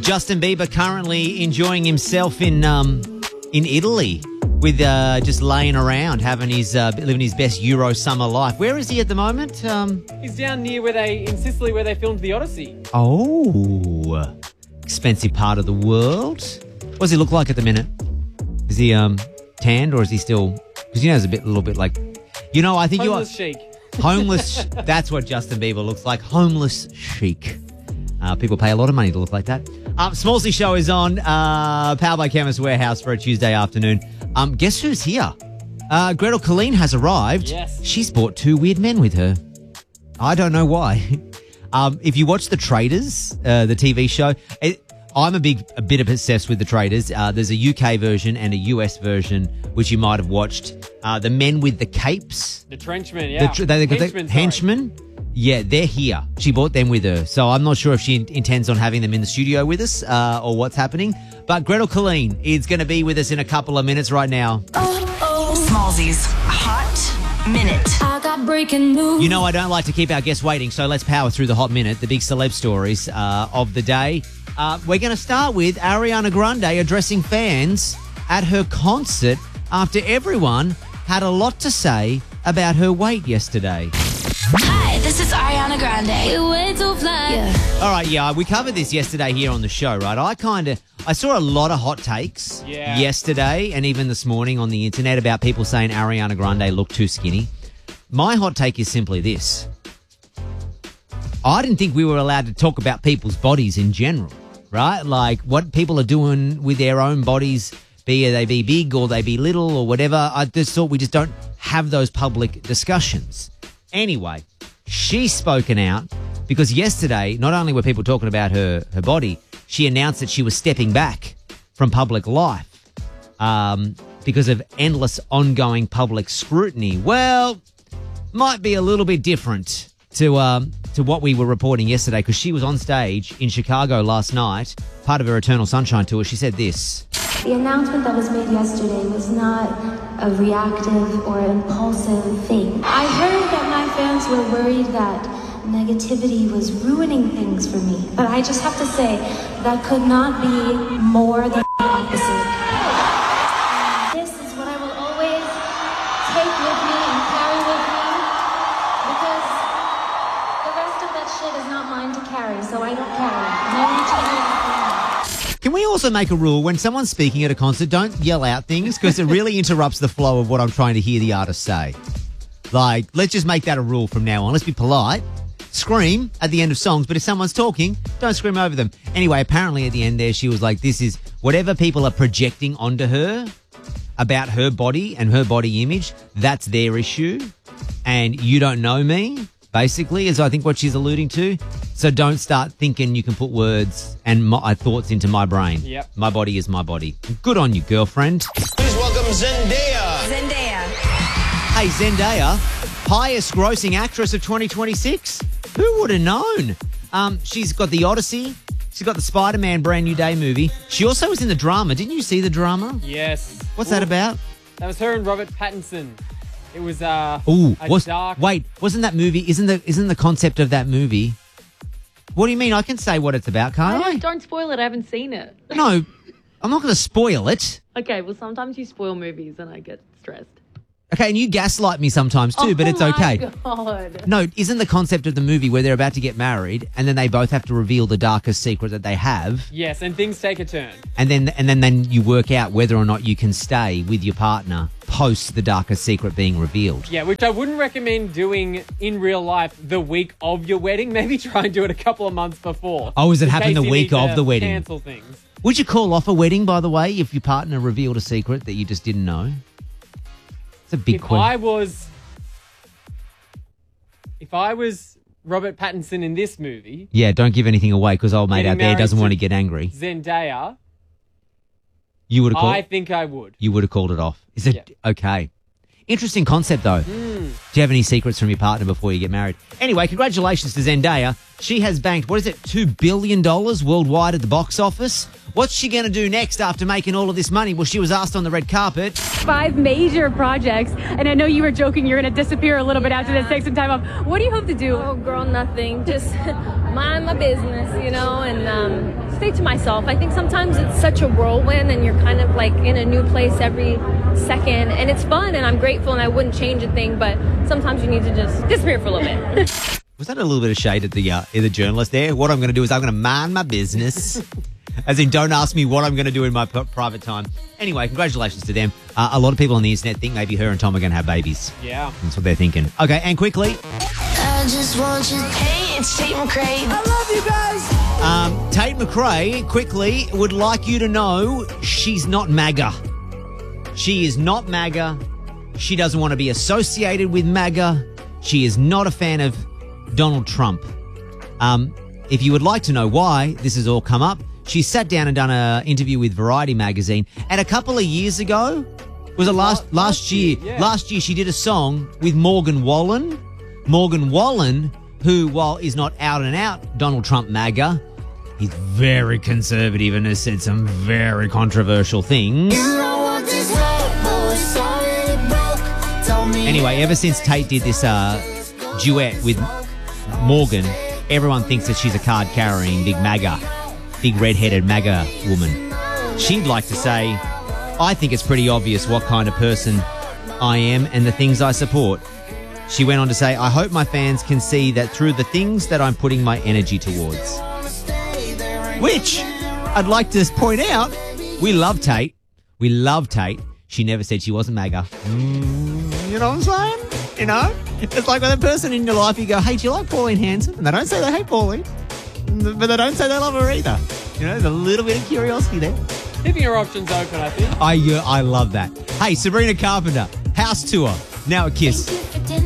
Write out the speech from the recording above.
Justin Bieber currently enjoying himself in Italy with just laying around, having his living his best Euro summer life. Where is he at the moment? He's down near in Sicily where they filmed The Odyssey. Oh, expensive part of the world. What does he look like at the minute? Is he tanned or is he still? Because he's a little bit like, I think Homeless chic. Homeless. That's what Justin Bieber looks like. Homeless chic. People pay a lot of money to look like that. Smallsy Show is on. Powered by Chemist Warehouse for a Tuesday afternoon. Guess who's here? Gretel Colleen has arrived. Yes. She's brought two weird men with her. I don't know why. If you watch The Traitors, the TV show, I'm a bit obsessed with The Traitors. There's a UK version and a US version, which you might have watched. The men with the capes. The trenchmen, yeah. Henchmen. Yeah, they're here. She brought them with her. So I'm not sure if she intends on having them in the studio with us or what's happening. But Gretel Colleen is going to be with us in a couple of minutes right now. Smallsy's Hot Minute. I got breaking news. I don't like to keep our guests waiting, so let's power through the Hot Minute, the big celeb stories of the day. We're going to start with Ariana Grande addressing fans at her concert after everyone had a lot to say about her weight yesterday. Hi, this is Ariana Grande. You're way too fly. Yeah. All right, we covered this yesterday here on the show, right? I saw a lot of hot takes yesterday and even this morning on the internet about people saying Ariana Grande looked too skinny. My hot take is simply this. I didn't think we were allowed to talk about people's bodies in general, right? Like what people are doing with their own bodies, be they be big or they be little or whatever. I just thought we just don't have those public discussions. Anyway, she's spoken out because yesterday, not only were people talking about her body, she announced that she was stepping back from public life because of endless ongoing public scrutiny. Well, might be a little bit different to what we were reporting yesterday because she was on stage in Chicago last night, part of her Eternal Sunshine tour. She said this. The announcement that was made yesterday was not a reactive or impulsive thing. I heard that my fans were worried that negativity was ruining things for me. But I just have to say, that could not be more than the opposite. This is what I will always take with me and carry with me, because the rest of that shit is not mine to carry, so I don't carry it. And I want you to know that. Can we also make a rule when someone's speaking at a concert, don't yell out things because it really interrupts the flow of what I'm trying to hear the artist say. Like, let's just make that a rule from now on. Let's be polite. Scream at the end of songs, but if someone's talking, don't scream over them. Anyway, apparently at the end there, she was like, this is whatever people are projecting onto her about her body and her body image, that's their issue. And you don't know me, basically, is I think what she's alluding to. So don't start thinking you can put words and my thoughts into my brain. Yep. My body is my body. Good on you, girlfriend. Please welcome Zendaya. Hey, Zendaya, highest grossing actress of 2026. Who would have known? She's got The Odyssey. She's got the Spider-Man Brand New Day movie. She also was in the drama. Didn't you see the drama? Yes. What's that about? That was her and Robert Pattinson. It was dark... Wait, wasn't that movie, isn't the concept of that movie... What do you mean? I can say what it's about, can't I? Don't spoil it. I haven't seen it. No, I'm not going to spoil it. Okay, well, sometimes you spoil movies and I get stressed. Okay, and you gaslight me sometimes too, but it's okay. Oh, my God. No, isn't the concept of the movie where they're about to get married and then they both have to reveal the darkest secret that they have? Yes, and things take a turn. And then you work out whether or not you can stay with your partner post the darkest secret being revealed. Yeah, which I wouldn't recommend doing in real life the week of your wedding. Maybe try and do it a couple of months before. Oh, does it happen the in case you week need of to the wedding? Cancel things. Would you call off a wedding, by the way, if your partner revealed a secret that you just didn't know? It's a big question. If I was Robert Pattinson in this movie... Yeah, don't give anything away because old mate out there doesn't want to get angry. Zendaya... You would have called... I think I would. You would have called it off. Is it... Yeah. Okay. Interesting concept, though. Do you have any secrets from your partner before you get married? Anyway, congratulations to Zendaya. She has banked, $2 billion worldwide at the box office. What's she going to do next after making all of this money? Well, she was asked on the red carpet. 5 major projects, and I know you were joking you're going to disappear a little bit after this, take some time off. What do you hope to do? Oh, girl, nothing. Just mind my business, and stay to myself. I think sometimes it's such a whirlwind and you're kind of like in a new place every second, and it's fun and I'm grateful and I wouldn't change a thing, but sometimes you need to just disappear for a little bit. Was that a little bit of shade at the journalist there? What I'm going to do is I'm going to mind my business. As in, don't ask me what I'm going to do in my private time. Anyway, congratulations to them. A lot of people on the internet think maybe her and Tom are going to have babies. Yeah. That's what they're thinking. Okay, and quickly. I just want you. Hey, it's Tate McRae. I love you guys. Tate McRae, quickly, would like you to know she's not MAGA. She is not MAGA. She doesn't want to be associated with MAGA. She is not a fan of Donald Trump. If you would like to know why this has all come up, she sat down and done an interview with Variety magazine. And a couple of years ago, was it last year? Yeah. Last year she did a song with Morgan Wallen. Morgan Wallen, who, while is not out and out Donald Trump MAGA, he's very conservative and has said some very controversial things. Anyway, ever since Tate did this duet with Morgan, everyone thinks that she's a card-carrying big red-headed MAGA woman. She'd like to say, I think it's pretty obvious what kind of person I am and the things I support. She went on to say, I hope my fans can see that through the things that I'm putting my energy towards. Which, I'd like to point out, we love Tate. We love Tate. She never said she wasn't MAGA. You know what I'm saying? You know? It's like with a person in your life, you go, hey, do you like Pauline Hanson? And they don't say they hate Pauline, but they don't say they love her either. You know, there's a little bit of curiosity there. Keeping your options open, I think. I love that. Hey, Sabrina Carpenter, house tour, now a Kiss. Thank you for dinner.